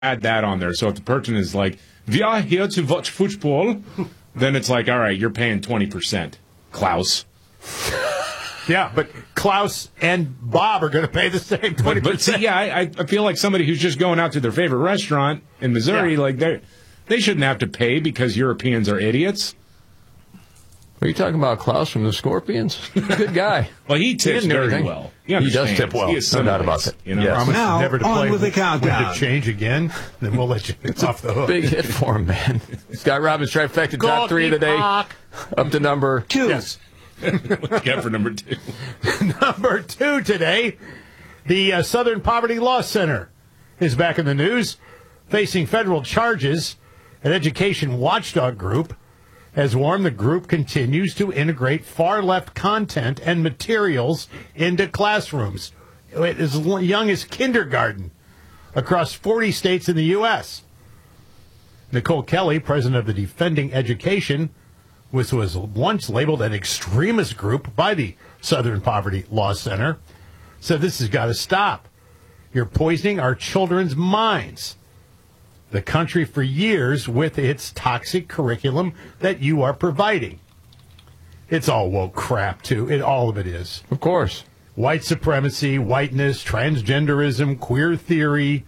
add that on there. So if the person is like, "We are here to watch football," then it's like, all right, you're paying 20%, Klaus. Yeah, but Klaus and Bob are going to pay the same 20%. But see, yeah, I feel like somebody who's just going out to their favorite restaurant in Missouri, like they shouldn't have to pay because Europeans are idiots. Are you talking about Klaus from the Scorpions? Good guy. Well, he tips very well. He does tip well. No doubt about it. You know? Yes. Now, never to on play with the countdown. When to change again, then we'll let you off the hook. Big hit for him, man. Scott Robbins trifecta top 3 of the day. Up to number 2. Yes. What you got for number 2? Number 2 today, the Southern Poverty Law Center is back in the news, facing federal charges. An education watchdog group has warned the group continues to integrate far-left content and materials into classrooms as young as kindergarten across 40 states in the U.S. Nicole Kelly, president of the Defending Education, which was once labeled an extremist group by the Southern Poverty Law Center, said this has got to stop. You're poisoning our children's minds. The country for years with its toxic curriculum that you are providing. It's all woke crap, too. All of it is. Of course. White supremacy, whiteness, transgenderism, queer theory,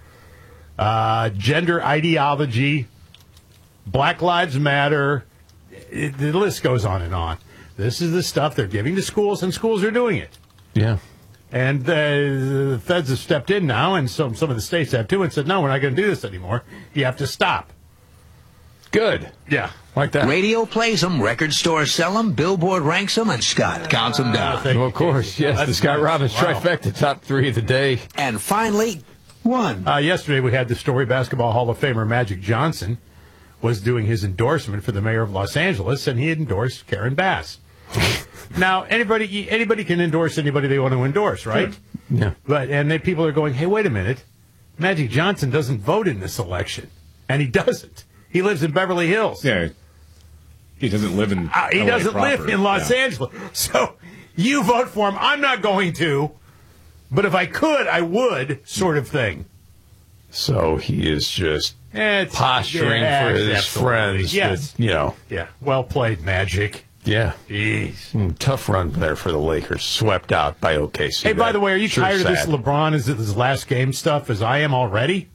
gender ideology, Black Lives Matter. The list goes on and on. This is the stuff they're giving to schools, and schools are doing it. Yeah. And the feds have stepped in now, and some of the states have too, and said, no, we're not going to do this anymore. You have to stop. Good. Yeah. Like that. Radio plays them, record stores sell them, Billboard ranks them, and Scott counts them down. Well, of course, yes. That's The Scott nice. Robbins Wow. trifecta top 3 of the day. And finally, 1. Yesterday we had the story, Basketball Hall of Famer Magic Johnson was doing his endorsement for the mayor of Los Angeles, and he endorsed Karen Bass. Now, anybody can endorse anybody they want to endorse, right? Yeah. And people are going, hey, wait a minute. Magic Johnson doesn't vote in this election. And he doesn't. He lives in Beverly Hills. Yeah. He doesn't live in He LA doesn't proper. live in Los Angeles. So you vote for him. I'm not going to. But if I could, I would, sort of thing. So he is just posturing for his absolutely. friends. Yes. That, Yeah. Well played, Magic. Yeah. Jeez. Tough run there for the Lakers. Swept out by OKC. Hey, by the way, are you Sure tired of this sad. LeBron is it his last game stuff as I am already?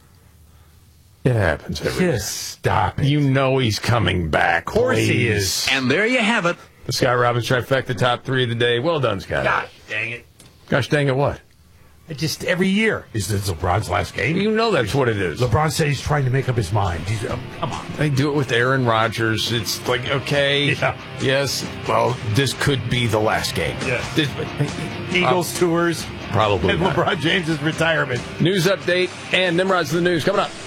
It happens every year. Just stop it. You know he's coming back. Of course he please. is. And there you have it. The Scott Robbins trifecta top 3 of the day. Well done, Scott. Gosh dang it. Gosh dang it, what? It just every year. Is this LeBron's last game? You know that's what it is. LeBron said he's trying to make up his mind. Come on. They do it with Aaron Rodgers. It's like, okay, Yeah. yes, well, this could be the last game. Yeah. This- Eagles tours. Probably And not. LeBron James' retirement. News update and Nimrod's the news coming up.